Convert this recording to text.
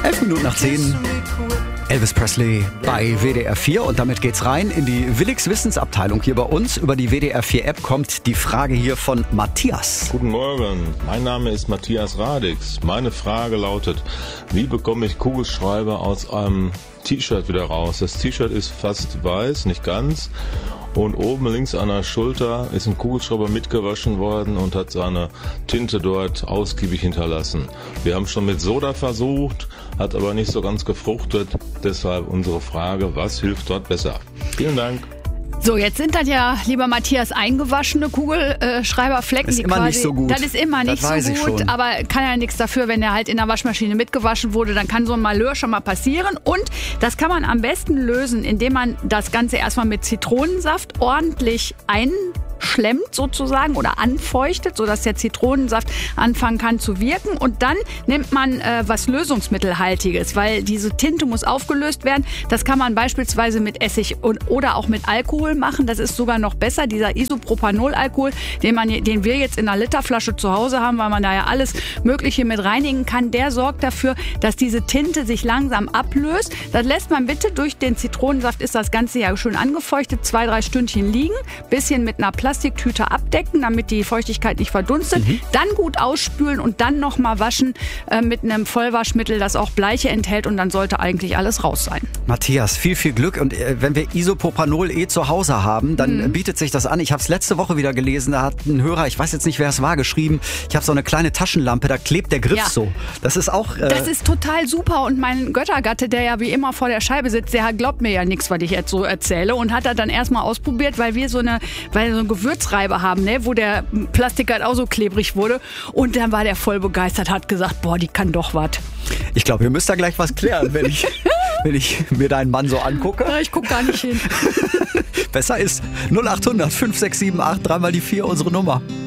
11 Minuten nach 10. Elvis Presley bei WDR 4 und damit geht's rein in die Willigs Wissensabteilung hier bei uns. Über die WDR 4 App kommt die Frage hier von Matthias. Guten Morgen, mein Name ist Matthias Radix. Meine Frage lautet, wie bekomme ich Kugelschreiber aus einem T-Shirt wieder raus? Das T-Shirt ist fast weiß, nicht ganz. Und oben links an der Schulter ist ein Kugelschreiber mitgewaschen worden und hat seine Tinte dort ausgiebig hinterlassen. Wir haben schon mit Soda versucht, hat aber nicht so ganz gefruchtet. Deshalb unsere Frage, was hilft dort besser? Vielen Dank. So, jetzt sind das ja, lieber Matthias, eingewaschene Kugelschreiberflecken. Das ist immer nicht so gut. Das ist immer nicht so gut, aber kann ja nichts dafür, wenn der halt in der Waschmaschine mitgewaschen wurde, dann kann so ein Malheur schon mal passieren. Und das kann man am besten lösen, indem man das Ganze erstmal mit Zitronensaft ordentlich einschlemmt sozusagen oder anfeuchtet, sodass der Zitronensaft anfangen kann zu wirken. Und dann nimmt man was Lösungsmittelhaltiges, weil diese Tinte muss aufgelöst werden. Das kann man beispielsweise mit Essig oder auch mit Alkohol machen. Das ist sogar noch besser. Dieser Isopropanol-Alkohol, den wir jetzt in einer Literflasche zu Hause haben, weil man da ja alles Mögliche mit reinigen kann, der sorgt dafür, dass diese Tinte sich langsam ablöst. Das lässt man bitte durch den Zitronensaft, ist das Ganze ja schön angefeuchtet, 2-3 Stündchen liegen, bisschen mit einer Plastiktüte abdecken, damit die Feuchtigkeit nicht verdunstet. Dann gut ausspülen und dann nochmal waschen mit einem Vollwaschmittel, das auch Bleiche enthält, und dann sollte eigentlich alles raus sein. Matthias, viel Glück. Und wenn wir Isopropanol zu Hause haben, dann bietet sich das an. Ich habe es letzte Woche wieder gelesen, da hat ein Hörer, ich weiß jetzt nicht, wer es war, geschrieben, ich habe so eine kleine Taschenlampe, da klebt der Griff so. Das ist auch... das ist total super, und mein Göttergatte, der ja wie immer vor der Scheibe sitzt, der glaubt mir ja nichts, was ich jetzt so erzähle, und hat das dann erstmal ausprobiert, weil wir so eine Gewürzreibe haben, ne, wo der Plastik halt auch so klebrig wurde, und dann war der voll begeistert, hat gesagt, boah, die kann doch was. Ich glaube, wir müssen da gleich was klären, wenn ich mir deinen Mann so angucke. Ja, ich gucke gar nicht hin. Besser ist 0800 5678 3 mal die 4 unsere Nummer.